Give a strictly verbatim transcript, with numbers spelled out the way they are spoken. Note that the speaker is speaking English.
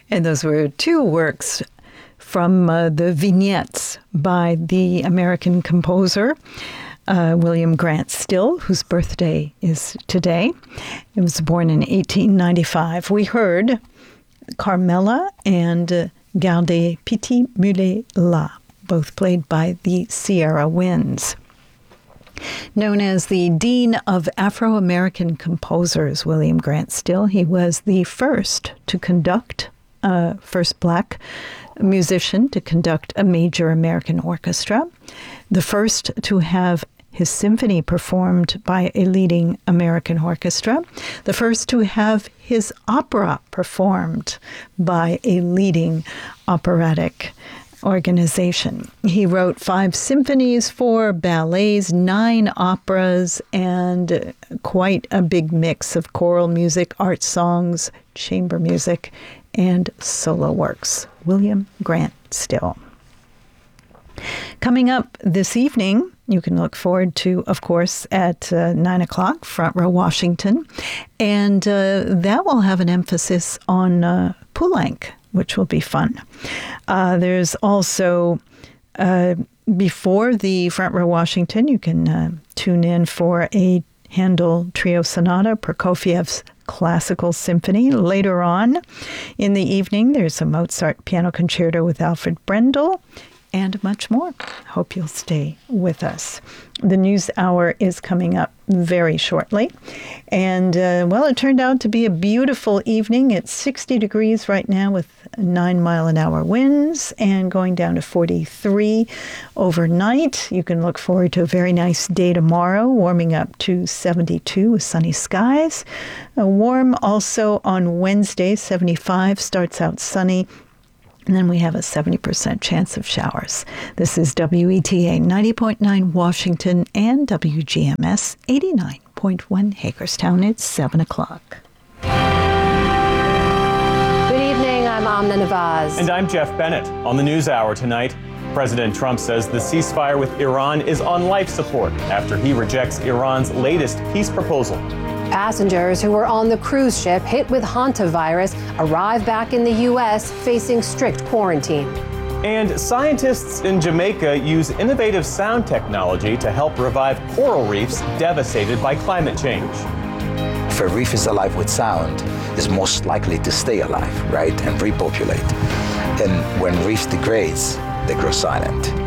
And those were two works from uh, the vignettes by the American composer uh, William Grant Still, whose birthday is today. He was born in eighteen ninety-five. We heard Carmela and uh, Garde Petit Mulet La, both played by the Sierra Winds. Known as the Dean of Afro-American Composers, William Grant Still, he was the first to conduct, uh, first black musician to conduct a major American orchestra, the first to have his symphony performed by a leading American orchestra, the first to have his opera performed by a leading operatic organization. He wrote five symphonies, four ballets, nine operas, and quite a big mix of choral music, art songs, chamber music, and solo works. William Grant Still. Coming up this evening, you can look forward to, of course, at uh, nine o'clock, Front Row Washington, and uh, that will have an emphasis on uh, Poulenc, which will be fun. Uh, there's also, uh, before the Front Row Washington, you can uh, tune in for a Handel Trio Sonata, Prokofiev's Classical Symphony. Later on in the evening, there's a Mozart Piano Concerto with Alfred Brendel, and much more. Hope you'll stay with us. The news hour is coming up very shortly. And, uh, well, it turned out to be a beautiful evening. It's sixty degrees right now with nine mile an hour winds and going down to forty-three overnight. You can look forward to a very nice day tomorrow, warming up to seventy-two with sunny skies. Uh, warm also on Wednesday, seventy-five, starts out sunny. And then we have a seventy percent chance of showers. This is W E T A ninety point nine Washington and W G M S eighty-nine point one Hagerstown. It's seven o'clock. Good evening. I'm Amna Nawaz. And I'm Jeff Bennett. On the News Hour tonight, President Trump says the ceasefire with Iran is on life support after he rejects Iran's latest peace proposal. Passengers who were on the cruise ship hit with hantavirus arrive back in the U S facing strict quarantine. And scientists in Jamaica use innovative sound technology to help revive coral reefs devastated by climate change. If a reef is alive with sound, it's most likely to stay alive, right, and repopulate. And when reefs degrades, they grow silent.